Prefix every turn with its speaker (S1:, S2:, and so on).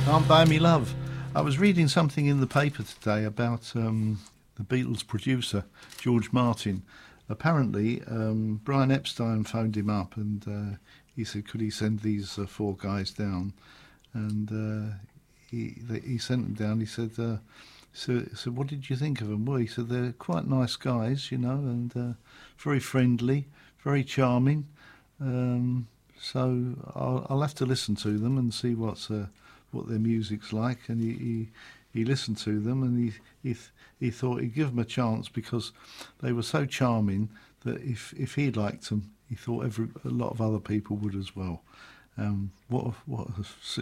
S1: Can't Buy Me Love. I was reading something in the paper today about the Beatles producer, George Martin. Apparently, Brian Epstein phoned him up and he said, could he send these four guys down? And he sent them down. He said, so what did you think of them? Well, he said, they're quite nice guys, you know, and very friendly, very charming. So I'll have to listen to them and see what their music's like. And he listened to them and he thought he'd give them a chance because they were so charming that if he liked them, he thought a lot of other people would as well. What a